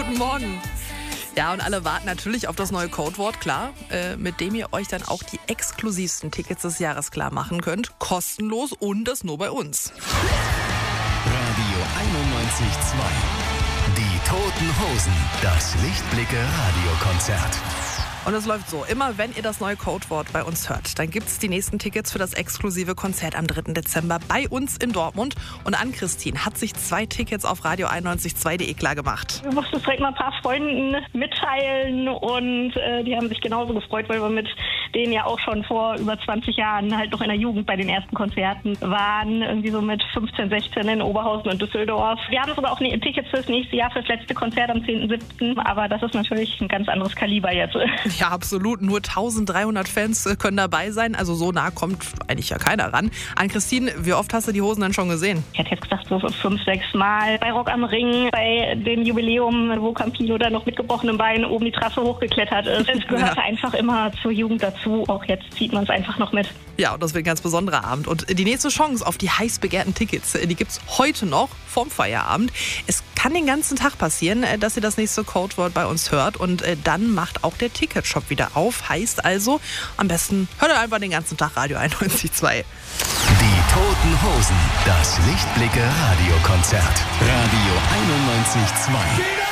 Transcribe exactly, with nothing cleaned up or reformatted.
guten Morgen. Ja, und alle warten natürlich auf das neue Codewort, klar, äh, mit dem ihr euch dann auch die exklusivsten Tickets des Jahres klar machen könnt. Kostenlos und das nur bei uns. Radio einundneunzig Komma zwei. Die Toten Hosen. Das Lichtblicke-Radiokonzert. Und es läuft so, immer wenn ihr das neue Codewort bei uns hört, dann gibt es die nächsten Tickets für das exklusive Konzert am dritten Dezember bei uns in Dortmund. Und Ann-Christine hat sich zwei Tickets auf radio einundneunzig Komma zwei punkt de klar gemacht. Wir mussten es direkt mal ein paar Freunden mitteilen und äh, die haben sich genauso gefreut, weil wir mit denen ja auch schon vor über zwanzig Jahren halt noch in der Jugend bei den ersten Konzerten waren, irgendwie so mit fünfzehn, sechzehn in Oberhausen und Düsseldorf. Wir haben sogar auch ne, Tickets fürs nächste Jahr, fürs letzte Konzert am zehnten siebten aber das ist natürlich ein ganz anderes Kaliber jetzt. Ja, absolut. Nur eintausenddreihundert Fans können dabei sein. Also so nah kommt eigentlich ja keiner ran. Ann-Christine, wie oft hast du die Hosen denn schon gesehen? Ich hätte jetzt gesagt, so fünf, sechs Mal. Bei Rock am Ring, bei dem Jubiläum, wo Campino dann noch mit gebrochenem Bein oben die Trasse hochgeklettert ist. Es gehörte ja einfach immer zur Jugend dazu. Auch jetzt zieht man es einfach noch mit. Ja, und das wird ein ganz besonderer Abend. Und die nächste Chance auf die heiß begehrten Tickets, die gibt es heute noch vorm Feierabend. Es kann den ganzen Tag passieren, dass ihr das nächste Codewort bei uns hört. Und dann macht auch der Ticketshop wieder auf. Heißt also, am besten hört ihr einfach den ganzen Tag Radio einundneunzig Komma zwei. Die Toten Hosen. Das Lichtblicke-Radiokonzert. Radio einundneunzig Komma zwei.